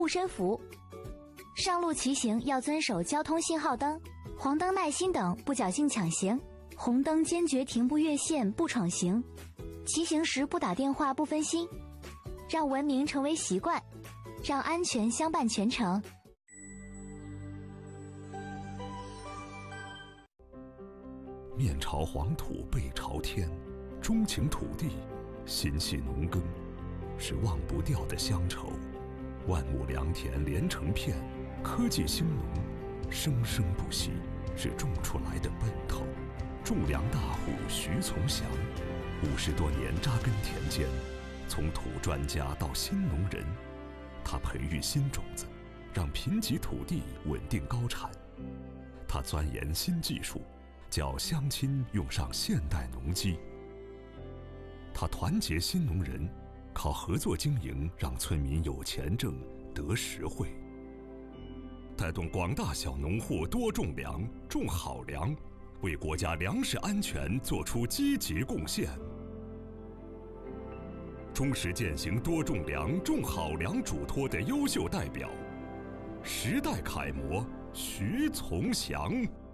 护身符。上路骑行要遵守交通信号灯，黄灯耐心等，不侥幸抢行；红灯坚决停步越线，不闯行。骑行时不打电话，不分心，让文明成为习惯，让安全相伴全程。 面朝黄土背朝天，钟情土地，心系农耕，是忘不掉的乡愁。万亩良田连成片，科技兴农，生生不息，是种出来的奔头。种粮大户徐从祥，50多年扎根田间，从土专家到新农人，他培育新种子，让贫瘠土地稳定高产。他钻研新技术，叫乡亲用上现代农机。他团结新农人，靠合作经营让村民有钱挣得实惠，带动广大小农户多种粮，种好粮，为国家粮食安全做出积极贡献。忠实践行多种粮、种好粮嘱托的优秀代表，时代楷模徐从祥。